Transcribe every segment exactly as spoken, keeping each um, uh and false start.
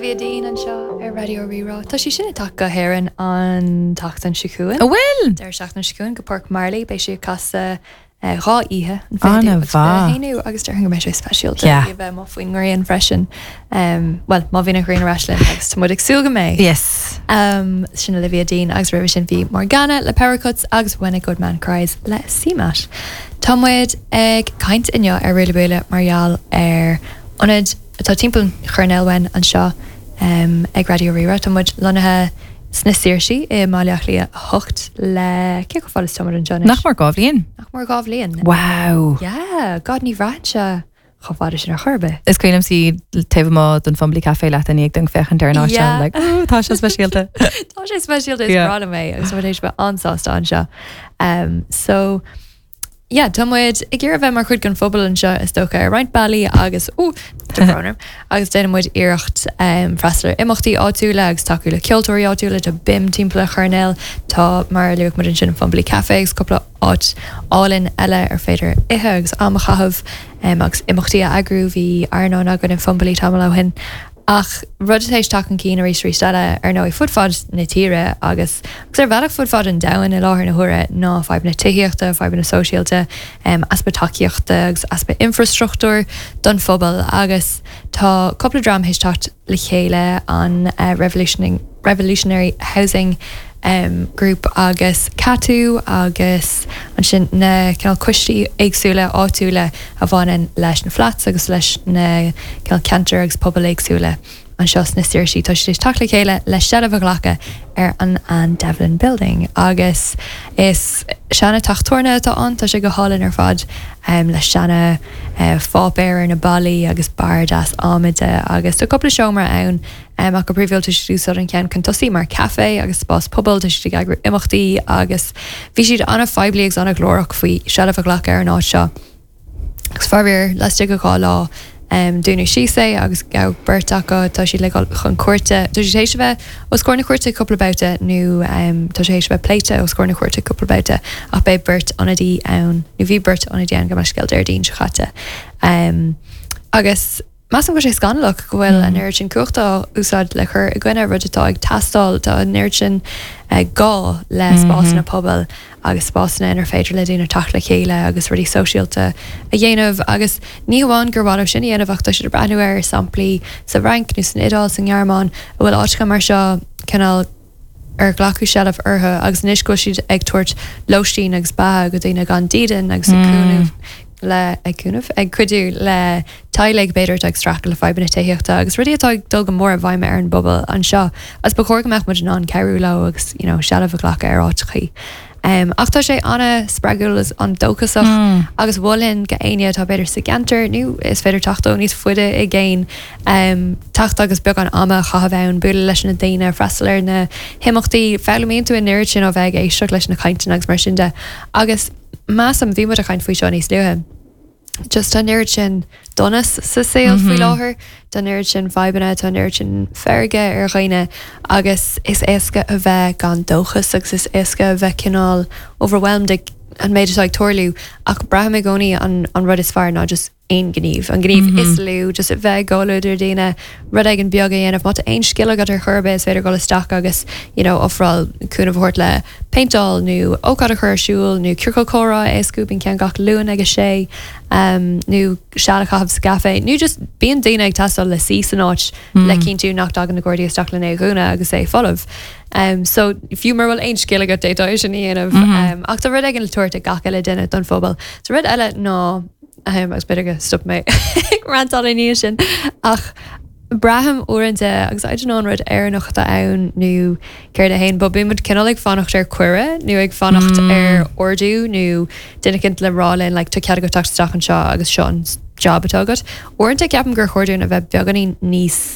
Bhí dín an seo ar radio rírá. Tá sí sinna take go héann an tatan sicuin. A bhfuil? Deir seach na sicuin go Porc Marley, bei si casa rá ihe an Anna bha. Héinú agus deir go mé sé speisialta. Yeah. Bhí bheith má faoin ngrion freisin. Um, well, má bhína green wrestling agus tá mud ag súga mé. Yes. Um, sin Olivia Dean agus rih sin bhí Morgana le Paracuts agus When a Good Man Cries le Seamat. Tá muid ag caint inne ar riile buile marall ar onid tá timppla churnelhain an seo um, ag radio rira tá muid lonathe sna sirsi I máileach lí hocht le ce go fáil is tomar an Johnny. Nach mar gábhlíon. Nach mar gábhlíon. Wow. Yeah, God ní bhráte chofáda sin ar churbe. Is cuiinem si taobh má don Fumbly Café leat aní ag don fechan darná se Yeah. like, oh, tá sé speisialta. Tá sé speisialta is Yeah. rána mé agus bhfuil éis bheith ansásta an seo. Um, so yeah, tá muid ag ggéar bheith mar chud gan fphobal an seo is dócha ar Roint Bailí agus ú deránar agus déana muid iirecht um, freistal imachtaí áitiúla agus takeú le ceoltóirí áitiúla tá bim timppla churnel tá mar luach mar an sin Fumbly Café agus coppla áit álinn eile ar féidir ithe agus amchahabh um, agus imachtaí agrú bhí airná agan in Fumbly tamla hin. Ach rudatéis take an cín a rééis rístelle ar nó I fudfad na tíre agus agus ar bhealach fudfad an dain I láthir na hure ná feib na tuíochta, feib na sosiálta, um, aspa takeíochta agus aspa infrastruchtúr don phobal agus tá coppla dram héistecht le chéile an uh, revolutioning, revolutionary housing um, group agus catú agus an sin na cinál cuistí éagsúla áitiúla a bhhain leis na flats agus leis na cinál cantar agus pobl éagsúla an seos na sirsi tá sé tala chéile le seadh ghlacha ar an an Devlin Building agus is seanna tachtúirna tá an tá sé go hálinn ar fad um, le seanna uh, fápéir na bailí agus bardas ámide agus tá coppla seomra ann um, ach go príomhil tu dúsá an cean chun tosí mar café agus spás pobl tu si agru imachtaí agus bhí siad anna feblií ag anna glórach faoi seadh ghlacha ar an áit seo agus farbhír leiste go gá lá Um, dúnú sísé agus ga bertacha tá si le chun cuairte tá sé tééis bheith ó scóna cuairte coppla nó um, tá sé bheith pléite ó scóna cuairte coppla ach bé burt anadí ann nó bhí burt anadí an go mar sciil ar dín chatte um, agus Mas go sé scanlach go bhfuil an air sin cuachta úsáid le chur a gine rudetá ag tastal tá an air sin uh, gá le spásna pobl agus spásna inar féidir le dúna tala chéile agus ruí sosiálta a dhéanamh agus níháin gur bháinmh sin dhéanamh achta si brenuir samplaí sa rank nó san idáil san Gearmán a bhfuil áitcha mar seo canál ar ghlacu sealah ortha agus níos go siad ag tuairt loistín agus ba go dtína gan dían agus aúnmh le agúnmh ag cuiú le taileigh beidir ag stracha le febanna taíochta agus rudí atá dul go mór a bhaime ar an bobbal an seo as ba chóir gomeach mu an ceirú le agus you know, sealah ghlacha ar áitichaí. Um, ach tá sé anna spregullas an dóchasach mm. agus bhlinn go aine tá beidir sa gantar nu is féidir tachtó níos fuide I ggéin um, tacht agus beag an ama chahabhain buúla leis na daine freistalir na himachtaí felamíonn in nuir sin ó bheith éisteach leis na caiinte agus mar sin de agus más am bhí a chaint faoi seo níos luúthe. Just an nuir sin donas sa saoil faoi láthair, don nuir sin febanna tá nuir sin ferge ar ghaine agus is éasca a bheith gan dóchas agus is éasca a bheith cinál overwhelmed ag an méidir ag toirliú ach braham ag gcónaí an, an rud is fear ná just ein gníomh an gníomh mm-hmm. is liú just a bheith gáúidir daine rud ag an beag dhéanamh má ein skill agat ar churbe is féidir go isteach agus you know, ofráil cúnamh hort le paintáil nó ócad a chuirsúil nó curcocóra é scooping cean gach luúin agus sé um, nó seanachchabh scafé nó just bíon daine ag tastal le sí san áit mm. le cinn tú nach dagan na Guardia isteach le é gúna agus é folamh. Um, so fiú mar bhfuil ein skill agat détá sin íanamh mm-hmm. um, ach tá rud ag an tuairte gach eile duine don phobal. So rud eile ná Um, agus beidir go stop mé rantal in sin ach braham orinthe agus I don't know rud ar nachta ann nó céir a hain, but bímid cinál ag fannacht ar cuire nó ag fannacht mm. ar ordú nó duine cinint le rálinn like, tu cead go tachtach an seo agus seo an job atágad orinthe ceapan gur chuirún a bheith beaganí níos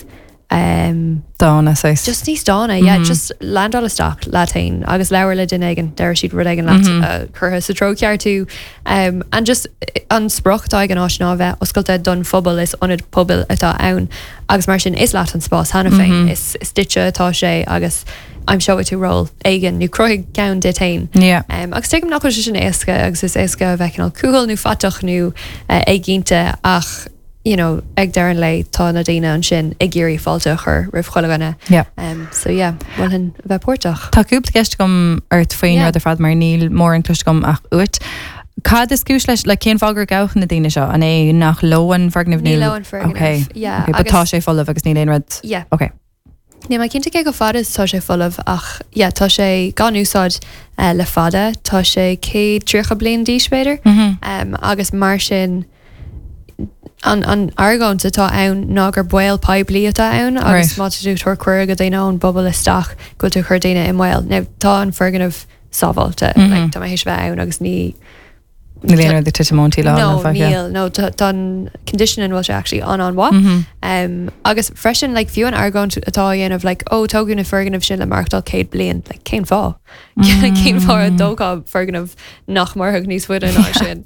um, dána sais. Just níos dána, yeah, mm-hmm. just landála staach latain agus leabhar le duine aigen deir siad rud aigen leat mm-hmm. uh, chutha sa tróceart tú um, and just an sprochtá ag an áisná bheith oscailte don phobal is onid pobl atá ann agus mar sin is leat an spás hana féin mm-hmm. is, is ditse atá sé agus I'm sure tú roll aigen nó croigh ceann detain yeah. um, agus teagm nach sin éasca agus is éasca bheith cinál cúil nó fatach nó uh, éiginnta ach you know, ag dearan le tá na daine an sin ag géirí fáilte chur rih choilganna. Yeah. Um, so yeah, bhfuil hin bheith pórtach. Tá cúpla ceist gom ar faoin Yeah. ar fad mar níl mór an cluis gom ach uit. Cad is cúis leis le cén fágur gauch na daine seo an é nach loan fergnamh Ní níl. leabhain fergnamh, Okay. yeah, Okay, but tá sé folamh agus níl éon rud. Yeah. Okay. Ní mai cinnta go fada tá sé folamh ach yeah, tá sé gan úsáid uh, le fada, tá sé cé trícha blion díspéidir. Mhm. Um, agus mar sin an, an argán atá ann ná gur buil paib lí atá ann agus Right. má tú tuair cuair go daine an bobbal isteach go tú chuir daine im bhil. Now tá an ferganmh sábháilte, Mhm. like, tá hééis bheith ann agus ní Níl éon rud tiitimóntí le no, níl, no, don conditioning was actually on on what. Mhm. Um, agus freshen like few an argon atá of like oh togun a fergan of sin le markdal Kate blian like Kane fall Kane for a doga fergan of nach mar hug níos fud an ar sin.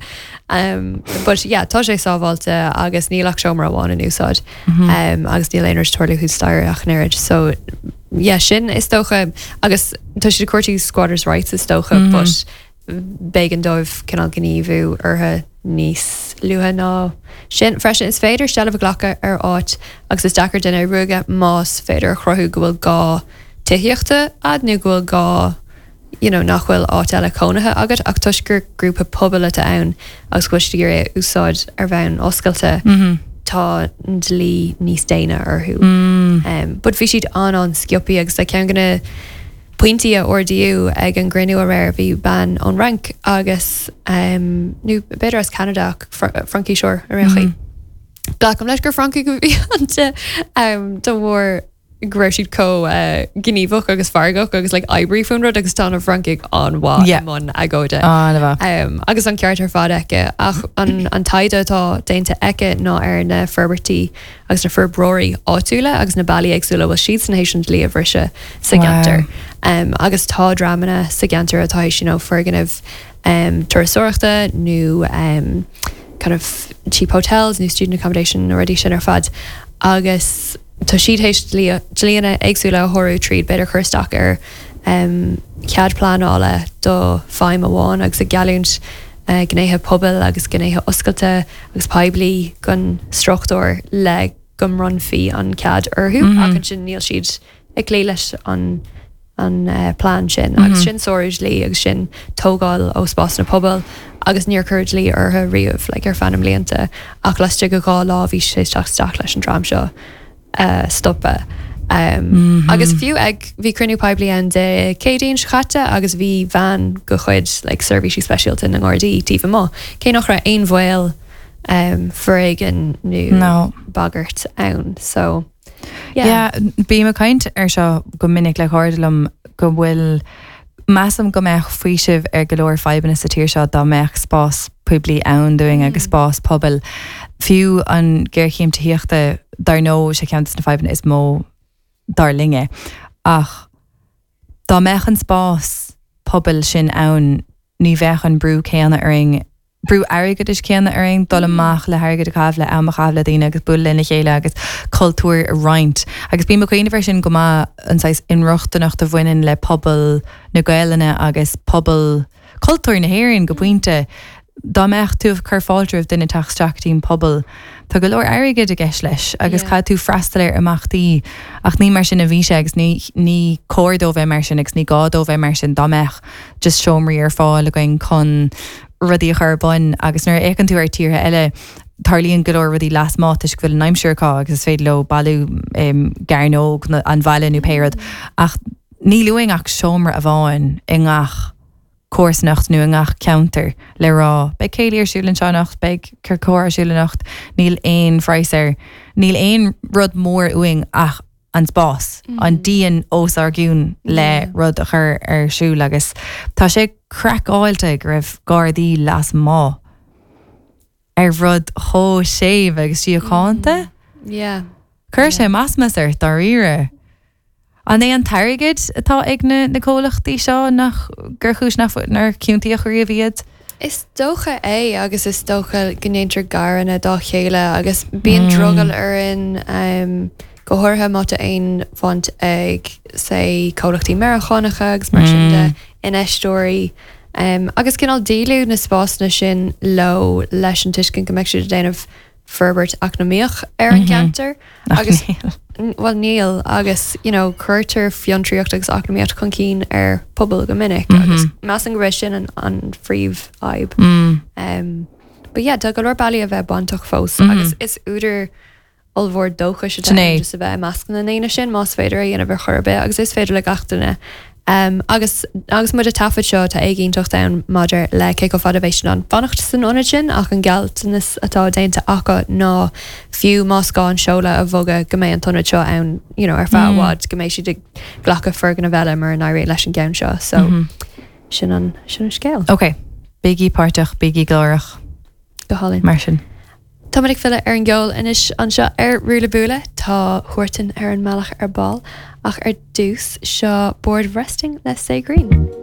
Um, but yeah, tá sé sábháilte agus nílach seomar a bháin in úsáid. Um, agus níl éonar torla hús stair ach nerid. So yeah, sin is stocha agus tá si cuairtí squatters' rights is stocha, Mhm. but began dóibh cinál gníomhú artha níos luha ná sin freisin is féidir stealah ghlacha ar áit agus is dachar duna ruga más féidir chrothú go bhfuil gá tuíochta adnú go bhfuil gá you know, nach bhfuil áit eile cónathe agat ach tuis gur grúpa poblbal ann agus cuiiste gur é úsáid ar bhain oscailte Mhm. tá dlí níos déine arthú. Mm. Um, but bhí siad an an sciopí agus le cean gona pointí a ordiú ag an grinú a réir bhí ban an rank agus um, nu beidir as Canada fr- Frankie Shore a réchaí. Blach am leis gur Frankie go bhí ante um, do bhór gréir siad có uh, gníomhach agus fargach agus like Ibrí fún rud agus tá Frankie an bhá Yeah. man agóide. Ah, na bha. Um, agus an ceart ar fád eice ach an, an taide atá déinte eice ná ar na ferbertí agus na ferbróí áúile agus na bailí agsúla bhil siad san hééis lí a bhrise sa gantar. Um, agus tá dramana sa gantar atá you know, ferganmh um, tuairteachta nó um, kind of cheap hotels nó student accommodation already sin ar fad agus tá siad hééis líana agsúla thorú tríd beidir chuirteach ar um, cead plánála do fáim amháin agus a geúnt uh, gnéthe pobl agus gnéthe oscailte agus peblií gon struchtúir le gomrun fi an cead orthú Mhm. ach an sin níl siad ag lé leis an an uh, plán sin agus sin sóir lí agus sin tógáil ó spás na pobl agus níorcurd lí artha riamh le ar fanam léanta ach leiste go gá lá bhí sé teach leis an drám seo uh, stoppa. Um, Mhm. agus fiú ag bhí cruniú peblií an de cédaon chatte agus bhí bhean go chuid like, servicí specialta na Gardaí tíh má. Cé nach ra aon bhil um, frigan nó No. bagart ann. So yeah. Yeah, bí a kaint ar seo go minic le háirlam go bhfuil meam go meach faoisih ar golóir febanna sa tíir seo dá meach spás publi ann doing agus spás pobl. Fiú an ggéirchéim tííochta dar nó sé ceantas na febanna is mó dar linge. Ach dá meach an spás pobl sin ann ní bheith an brú céanna aring brú airgad is céanna aring dul amach le hairgad a cabh le amach cabh le daine agus bul lena chéile agus cultúr a roint. Agus bí chuoine ver sin go má anáis inrochtanach do bhainein le pobl na gaiilena agus pobl cultúr na héironn go buinte dá meach túh chur fáiltrih duine tasteachtín pobl. Tá go leir airgad a gceis leis agus Yeah. cha tú freistalir amachtaí ach ní mar sin a bhí sé agus ní ní códó bheith mar sin agus ní gádó bheith mar sin dá meach just seomraí ar fáil a goin chun rudí a churbáin agus nuair écan tú ar tíre eile tarlíonn golóir rudí las mát is bhfuil naimseúrá agus féad le bailú um, garnóg na- an bhaile nó péad ach ní luing ach seomra a bháin i ngach cuasnacht nu a ngach counter le rá be céir siúlann seannacht be curcóir siúlannacht níl éon freiser níl éon rud mór uing ach an spás an díon os argún le Yeah. rud a chur ar siú agus tá sé crackáilte go raibh Gardaí las má ar rud thó séh agus tíochánta Yeah. chur sé masmas ar dar ire an é an tairgid atá ag na na cólachtaí seo nach gur chúis nach nar ciúntaí a chuir a bhíad. Is dócha é agus is dócha gnéintir garanna dá chéile agus bíon Mm. drogal ar in um, go thuirtha mata aon font ag sé cólachtaí marachánacha agus mar sin de in eistóí. Um, agus cinál díú na spásna sin lo leis an tuiscin go meisiú déanamh ferbert ach na míoch ar an cantar agus well níl agus you know chuirtar fiontriíocht agus ach na míocht chun cín ar pobl go minic agus meas an gris sin an an phríomh aib um, but yeah do go leir bailí a bheith bantoch fós agus is úidir olmhór dócha se just a bheith meascan na éine sin más féidir a dhéanamh chorbe agus is féidir le gatainine Um, agus agus mu a tafod seo tá ag tocht an Maidir le cé go fad a bhééis an fannacht san óna sin ach an gealtanas atá déanta acha ná fiú Moscá an seola a bhoga go mé an tonna seo an you know, ar fáhád go mééis si de ghlacha fergan a bheile mar an éir leis an gceann seo so mm-hmm. sin an sin an scéil. Ok, bigí páirteach, bigí glórach go hálinn mar sin. Tá ag fiile ar an ggheol inis an seo ar riúla búla tá chuirtain ar an meach ar ball ach ar dús seo board resting le sé green.